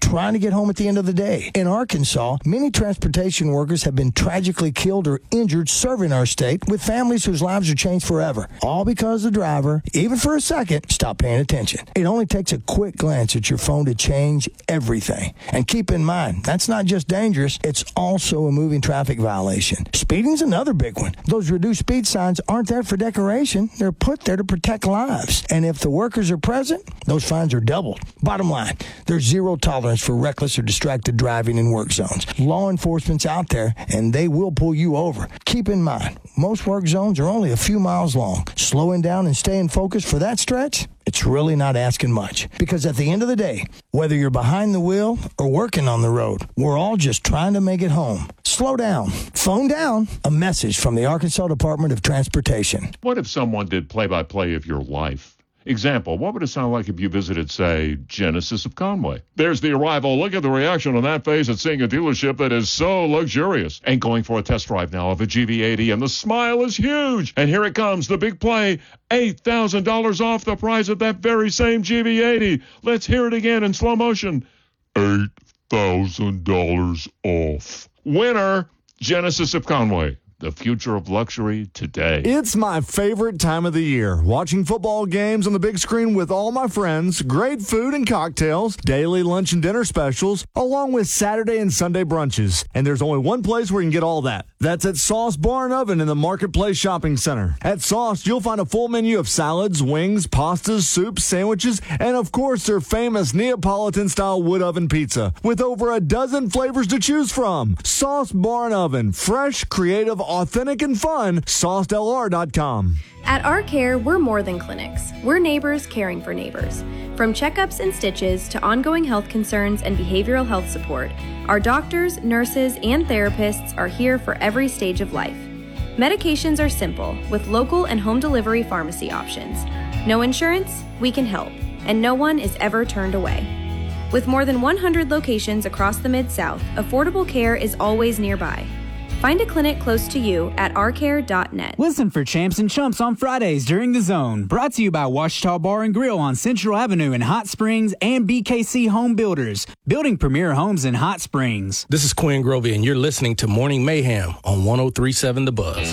trying to get home at the end of the day. In Arkansas, many transportation workers have been tragically killed or injured serving our state, with families whose lives are changed forever. All because the driver, even for a second, stopped paying attention. It only takes a quick glance at your phone to change everything. And keep in mind, that's not just dangerous, it's also a moving traffic violation. Speeding's another big one. Those reduced speed signs aren't there for decoration. They're put there to protect lives. And if the workers are present, those fines are doubled. Bottom line, there's zero tolerance for reckless or distracted driving in work zones. Law enforcement's out there, and they will pull you over. Keep in mind, most work zones are only a few miles long. Slowing down and staying focused for that stretch, it's really not asking much. Because at the end of the day, whether you're behind the wheel or working on the road, we're all just trying to make it home. Slow down. Phone down. A message from the Arkansas Department of Transportation. What if someone did play-by-play of your life? Example, what would it sound like if you visited, say, Genesis of Conway? There's the arrival. Look at the reaction on that face at seeing a dealership that is so luxurious. And going for a test drive now of a GV80, and the smile is huge. And here it comes, the big play, $8,000 off the price of that very same GV80. Let's hear it again in slow motion. $8,000 off. Winner, Genesis of Conway. The future of luxury today. It's my favorite time of the year. Watching football games on the big screen with all my friends, great food and cocktails, daily lunch and dinner specials, along with Saturday and Sunday brunches. And there's only one place where you can get all that. That's at Sauce Bar and Oven in the Marketplace Shopping Center. At Sauce, you'll find a full menu of salads, wings, pastas, soups, sandwiches, and of course their famous Neapolitan-style wood oven pizza with over a dozen flavors to choose from. Sauce Bar and Oven. Fresh, creative, authentic, and fun. SauceDelR.com. At Our Care, we're more than clinics. We're neighbors caring for neighbors. From checkups and stitches to ongoing health concerns and behavioral health support, our doctors, nurses, and therapists are here for every stage of life. Medications are simple, with local and home delivery pharmacy options. No insurance? We can help. And no one is ever turned away. With more than 100 locations across the Mid-South, affordable care is always nearby. Find a clinic close to you at ourcare.net. Listen for Champs and Chumps on Fridays during The Zone. Brought to you by Ouachita Bar and Grill on Central Avenue in Hot Springs and BKC Home Builders, building premier homes in Hot Springs. This is Quinn Grovey, and you're listening to Morning Mayhem on 103.7 The Buzz.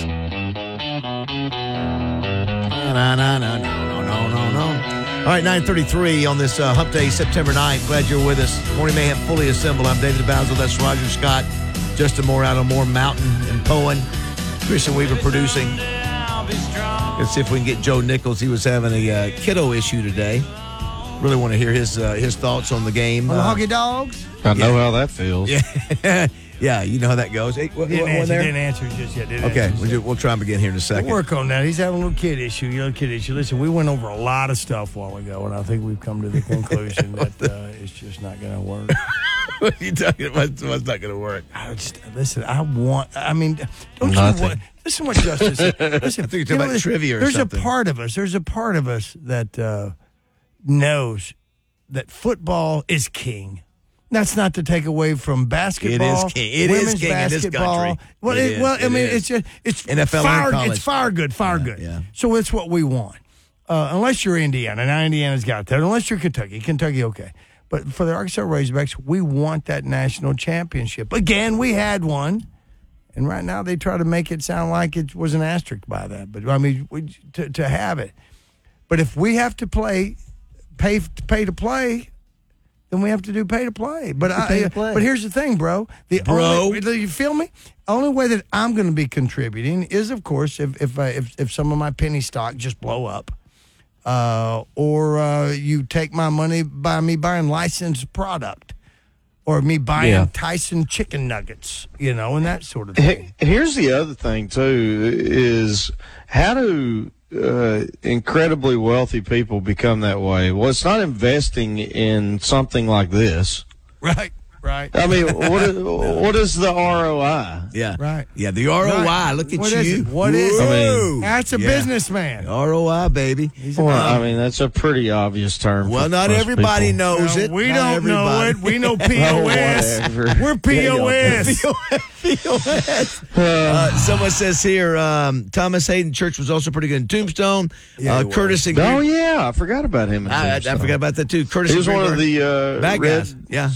All right, 9:33 on this Hump Day, September 9th. Glad you're with us. Morning Mayhem fully assembled. I'm David Basil. That's Roger Scott. Justin Moore out on Moore Mountain and Poen. Christian Weaver producing. Let's see if we can get Joe Nichols. He was having a kiddo issue today. Really want to hear his thoughts on the game. On the Hoggy Dogs? I know how that feels. Yeah, yeah, you know how that goes. Hey, didn't answer just yet. Okay, we'll try him again here in a second. We'll work on that. He's having a little kid issue. Listen, we went over a lot of stuff a while ago, and I think we've come to the conclusion that it's just not going to work. What are you talking about? What's not going to work? Listen what Justin said. Listen, I think you're talking about trivia or there's something. There's a part of us that knows that football is king. That's not to take away from basketball. It is king. It is king basketball. in this country. It's NFL fire, and college. It's fire good. Yeah. So it's what we want. Unless you're Indiana. Now Indiana's got that. Unless you're Kentucky, okay. But for the Arkansas Razorbacks, we want that national championship. Again, we had one. And right now they try to make it sound like it was an asterisk by that. But, I mean, to have it. But if we have to pay to play, then we have to do pay to play. But here's the thing, bro. You feel me? Only way that I'm going to be contributing is, of course, if some of my penny stock just blow up. Or you take my money by me buying licensed product, or me buying Tyson chicken nuggets, and that sort of thing. Here's the other thing too: is how do incredibly wealthy people become that way? Well, it's not investing in something like this, right? I mean, what is the ROI? Yeah. Right. Yeah, the ROI. Right. Look at what you. Is it? What is it? That's a businessman. ROI, baby. Well, I mean, that's a pretty obvious term. Well, not everybody knows it. We don't know it. We know POS. We're POS. POS. Someone says here, Thomas Hayden Church was also pretty good in Tombstone. Curtis and I forgot about him. I forgot about that too. Curtis he was one of the bad guys. Yeah.